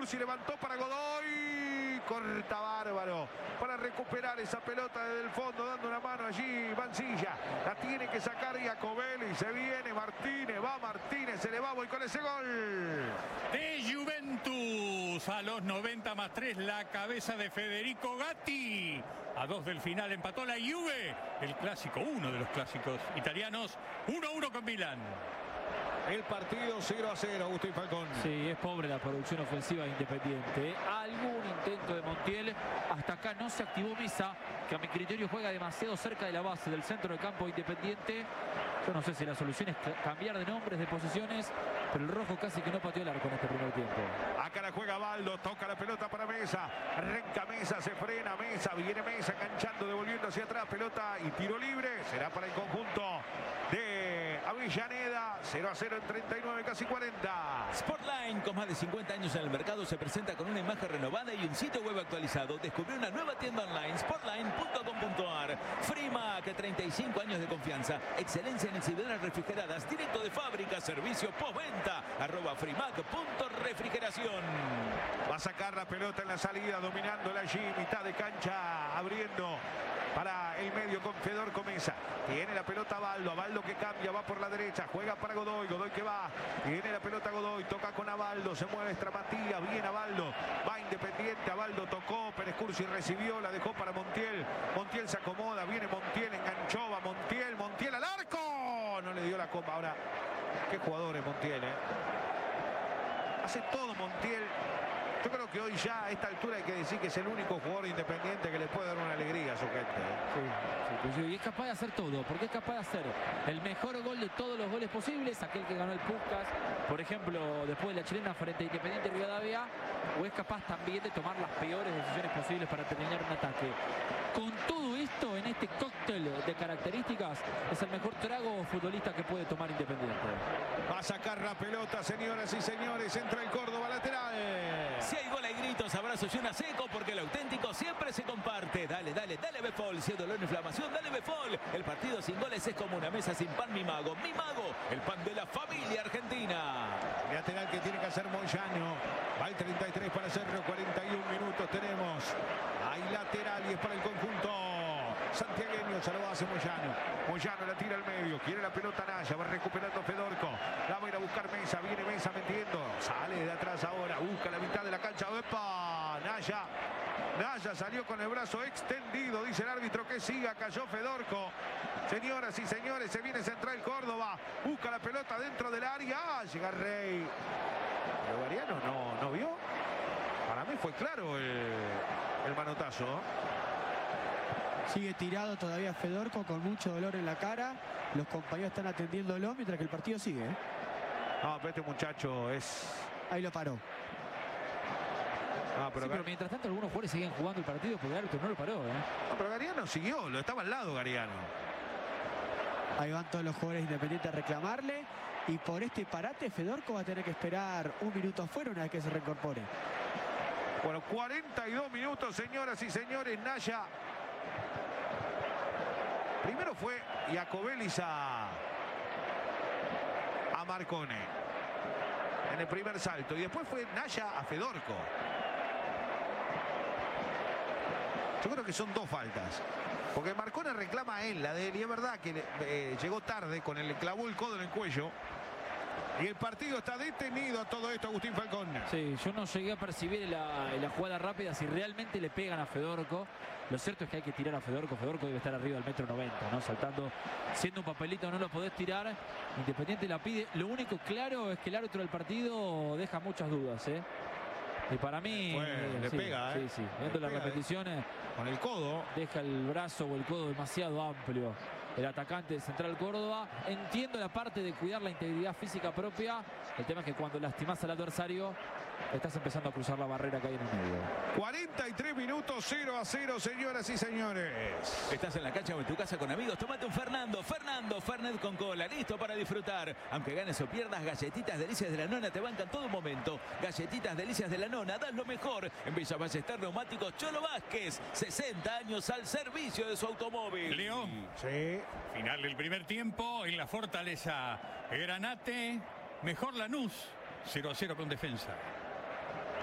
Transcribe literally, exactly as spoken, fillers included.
Cursi levantó para Godoy. Corta bárbaro para recuperar esa pelota desde el fondo, dando una mano allí Mancilla. La tiene que sacar Iacobelli. Se viene Martínez. Va Martínez. Se le va. Voy con ese gol. De Juventus a los noventa más tres. La cabeza de Federico Gatti. A dos del final empató la Juve. El clásico, uno de los clásicos italianos. uno a uno con Milán. El partido cero a cero, Agustín Falcón. Sí, es pobre la producción ofensiva de Independiente. Algún intento de Montiel. Hasta acá no se activó Mesa, que a mi criterio juega demasiado cerca de la base del centro del campo Independiente. Yo no sé si la solución es cambiar de nombres, de posiciones, pero el rojo casi que no pateó el arco en este primer tiempo. Acá la juega Baldo, toca la pelota para Mesa. Arranca Mesa, se frena Mesa, viene Mesa enganchando, devolviendo hacia atrás, pelota y tiro libre. Será para el conjunto de Avellaneda. cero a cero en treinta y nueve, casi cuarenta. Sportline, con más de cincuenta años en el mercado, se presenta con una imagen renovada y un sitio web actualizado. Descubrió una nueva tienda online, sportline punto com punto ar. Frimac, treinta y cinco años de confianza, excelencia en exhibidoras refrigeradas, directo de fábrica, servicio postventa, arroba frimac punto refrigeración. Va a sacar la pelota en la salida, dominándola allí, mitad de cancha, abriendo para el medio con Fedor Comesa. Tiene la pelota Baldo, Baldo que cambia, va por la derecha, juega para Godoy, Godoy que va, tiene la pelota Godoy, toca con Abaldo, se mueve Estramatía, bien Abaldo, va Independiente, Abaldo tocó, Pérez Cursi recibió, la dejó para Montiel, Montiel se acomoda, viene Montiel, enganchó, va Montiel, Montiel al arco, no le dio la copa. Ahora, qué jugador es Montiel, ¿eh? Hace todo Montiel. Yo creo que hoy ya a esta altura hay que decir que es el único jugador Independiente que le puede dar una alegría a su gente. Sí, sí, y es capaz de hacer todo, porque es capaz de hacer el mejor gol de todos los goles posibles, aquel que ganó el Puskás, por ejemplo, después de la chilena frente a Independiente Rivadavia, o es capaz también de tomar las peores decisiones posibles para terminar un ataque. Con todo esto, en este cóctel de características, es el mejor trago futbolista que puede tomar Independiente. Va a sacar la pelota, señoras y señores, entra el Córdoba lateral. Si hay gol hay gritos, abrazos y una seco, porque el auténtico siempre se comparte. Dale, dale, dale Befol. Si hay dolor o inflamación, dale Befol. El partido sin goles es como una mesa sin pan, mi mago. Mi mago, el pan de la familia argentina. Lateral que tiene que hacer Moyano. Va el treinta y tres para hacerlo, cuarenta y un minutos tenemos. Hay lateral y es para el conjunto santiagueño, se lo hace Moyano. Moyano la tira al medio, quiere la pelota Naya, va recuperando Fedorco. La va a ir a buscar Mesa, viene Mesa metiendo. Sale de atrás ahora, busca la mitad de la cancha. ¡Epa! Naya. Naya salió con el brazo extendido, dice el árbitro que siga, cayó Fedorco. Señoras y señores, se viene Central Córdoba, busca la pelota dentro del área. ¡Ah! Llega Rey. Pero Gariano no, no vio. Para mí fue claro el, el manotazo. Sigue tirado todavía Fedorco con mucho dolor en la cara. Los compañeros están atendiéndolo mientras que el partido sigue, ¿eh? No, pero este muchacho es... Ahí lo paró. No, pero, sí, pero mientras tanto algunos jugadores siguen jugando el partido porque el árbitro no lo paró, ¿eh? No, pero Gariano siguió, lo estaba al lado Gariano. Ahí van todos los jugadores Independientes a reclamarle. Y por este parate Fedorco va a tener que esperar un minuto afuera una vez que se reincorpore. Bueno, cuarenta y dos minutos, señoras y señores. Naya. Primero fue Iacobelli a, a Marcone en el primer salto. Y después fue Naya a Fedorco. Yo creo que son dos faltas. Porque Marcone reclama a él, la de él. Y es verdad que eh, llegó tarde, con el, le clavó el codo en el cuello. Y el partido está detenido a todo esto, Agustín Falcón. Sí, yo no llegué a percibir en la, en la jugada rápida si realmente le pegan a Fedorco. Lo cierto es que hay que tirar a Fedorco. Fedorco debe estar arriba del metro noventa, ¿no? Saltando, siendo un papelito no lo podés tirar. Independiente la pide. Lo único claro es que el árbitro del partido deja muchas dudas, ¿eh? Y para mí... Fue, eh, le sí, pega, ¿eh? Sí, sí. Viendo las repeticiones... Con el codo. Deja el brazo o el codo demasiado amplio. El atacante de Central Córdoba. Entiendo la parte de cuidar la integridad física propia. El tema es que cuando lastimás al adversario, estás empezando a cruzar la barrera que hay en el medio. cuarenta y tres minutos, cero a cero, señoras y señores. Estás en la cancha o en tu casa con amigos, tómate un Fernando. Fernando, Fernet con cola, listo para disfrutar. Aunque ganes o pierdas, Galletitas Delicias de la Nona te bancan todo momento. Galletitas Delicias de la Nona, das lo mejor. En Villa Ballester Neumáticos Cholo Vázquez, sesenta años al servicio de su automóvil. Leo. Sí. Final del primer tiempo en la Fortaleza. Granate, mejor Lanús. cero a cero con Defensa.